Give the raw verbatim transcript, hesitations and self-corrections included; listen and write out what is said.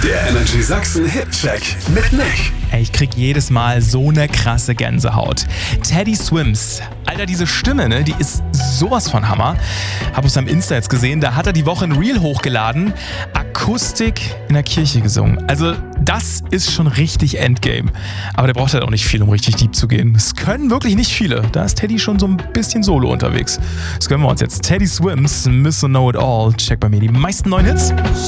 Der Energy Sachsen Hit-Check mit Nick. Ey, ich krieg jedes Mal so eine krasse Gänsehaut. Teddy Swims. Alter, diese Stimme, ne, die ist sowas von Hammer. Hab auf seinem Insta jetzt gesehen, da hat er die Woche ein Reel hochgeladen. Akustik in der Kirche gesungen. Also, das ist schon richtig Endgame. Aber der braucht halt auch nicht viel, um richtig deep zu gehen. Es können wirklich nicht viele. Da ist Teddy schon so ein bisschen solo unterwegs. Das gönnen wir uns jetzt. Teddy Swims, Miss Know It All. Check bei mir die meisten neuen Hits.